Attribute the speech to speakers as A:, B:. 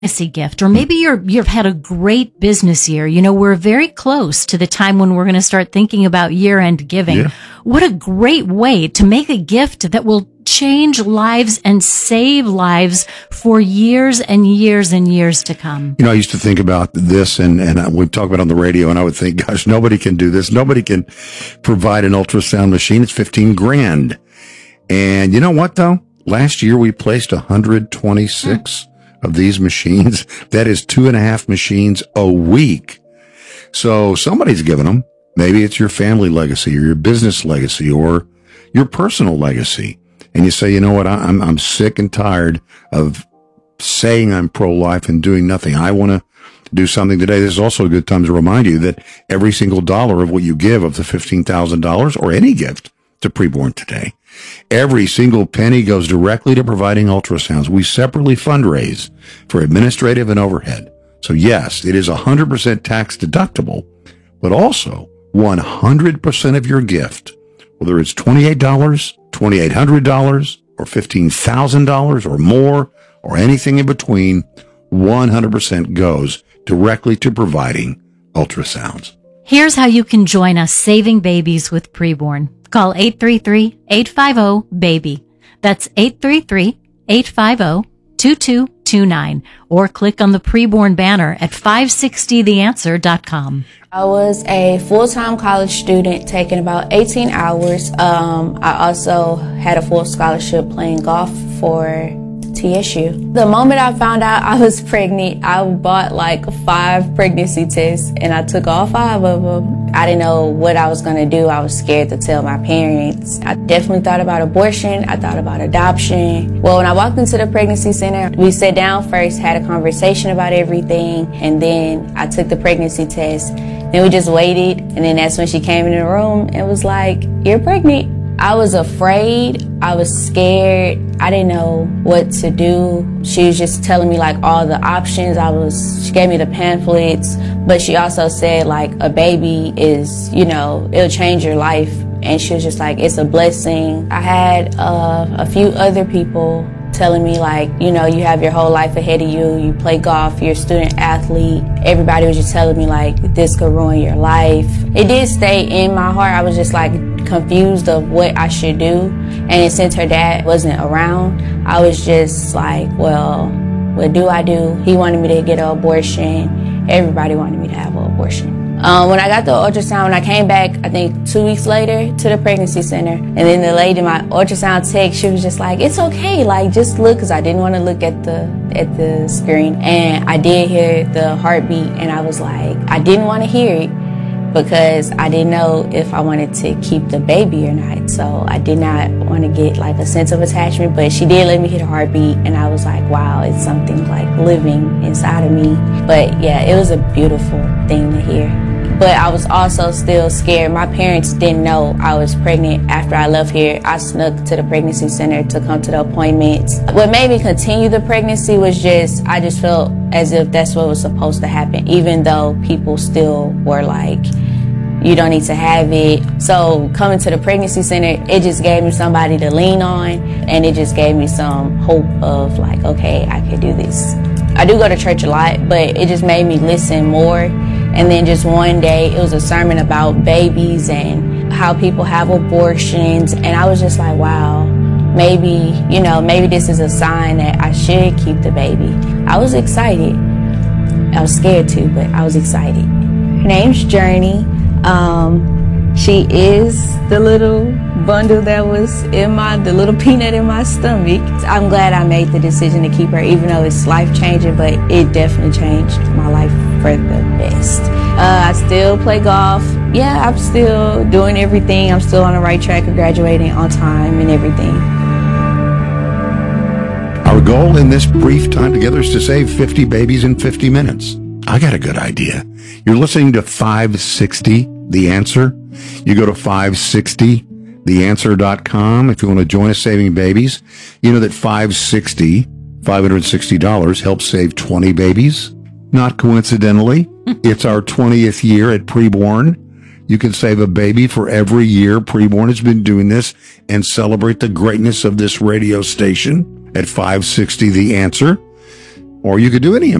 A: legacy gift, or maybe you've had a great business year. We're very close to the time when we're going to start thinking about year-end giving.
B: Yeah.
A: What a great way to make a gift that will change lives and save lives for years and years and years to come.
B: I used to think about this, and we'd talk about it on the radio, and I would think, gosh, nobody can do this. Nobody can provide an ultrasound machine. It's $15,000. And you know what, though? Last year, we placed 126 of these machines. That is 2.5 machines a week. So somebody's giving them. Maybe it's your family legacy or your business legacy or your personal legacy. And you say, you know what, I'm sick and tired of saying I'm pro-life and doing nothing. I want to do something today. This is also a good time to remind you that every single dollar of what you give of the $15,000 or any gift to Preborn today, every single penny goes directly to providing ultrasounds. We separately fundraise for administrative and overhead. So yes, it is 100% tax deductible, but also 100% of your gift, whether it's $28, $2,800, or $15,000 or more, or anything in between, 100% goes directly to providing ultrasounds.
A: Here's how you can join us saving babies with Preborn. Call 833-850-BABY. That's 833-850-2229. Or click on the Preborn banner at 560theanswer.com.
C: I was a full-time college student taking about 18 hours. I also had a full scholarship playing golf for TSU. The moment I found out I was pregnant, I bought like 5 pregnancy tests and I took all 5 of them. I didn't know what I was going to do. I was scared to tell my parents. I definitely thought about abortion. I thought about adoption. Well, when I walked into the pregnancy center, we sat down first, had a conversation about everything, and then I took the pregnancy test. Then we just waited, and then that's when she came in the room and was like, "You're pregnant." I was afraid. I was scared. I didn't know what to do. She was just telling me like all the options. She gave me the pamphlets, but she also said like a baby is, it'll change your life. And she was just like, it's a blessing. I had a few other people telling me like, you have your whole life ahead of you. You play golf, you're a student athlete. Everybody was just telling me like, this could ruin your life. It did stay in my heart. I was just like confused of what I should do. And since her dad wasn't around, I was just like, well, what do I do? He wanted me to get an abortion. Everybody wanted me to have an abortion. When I got the ultrasound, when I came back, I think 2 weeks later to the pregnancy center, and then the lady, my ultrasound tech, she was just like, it's okay, like just look, because I didn't want to look at the screen. And I did hear the heartbeat, and I was like, I didn't want to hear it because I didn't know if I wanted to keep the baby or not. So I did not want to get like a sense of attachment, but she did let me hear the heartbeat, and I was like, wow, it's something like living inside of me. But yeah, it was a beautiful thing to hear. But I was also still scared. My parents didn't know I was pregnant after I left here. I snuck to the pregnancy center to come to the appointments. What made me continue the pregnancy was I just felt as if that's what was supposed to happen, even though people still were like, you don't need to have it. So coming to the pregnancy center, it just gave me somebody to lean on, and it just gave me some hope of like, okay, I can do this. I do go to church a lot, but it just made me listen more. And then just one day, it was a sermon about babies and how people have abortions. And I was just like, wow, maybe this is a sign that I should keep the baby. I was excited. I was scared too, but I was excited. Her name's Journey. She is the little bundle that was the little peanut in my stomach. I'm glad I made the decision to keep her, even though it's life-changing, but it definitely changed my life for the best. I still play golf. Yeah, I'm still doing everything. I'm still on the right track of graduating on time and everything.
B: Our goal in this brief time together is to save 50 babies in 50 minutes. I got a good idea. You're listening to 560 The Answer. You go to 560theanswer.com if you want to join us saving babies. You know that $560 helps save 20 babies. Not coincidentally, it's our 20th year at Preborn. You can save a baby for every year. Preborn has been doing this and celebrate the greatness of this radio station at 560 The Answer. or you could do any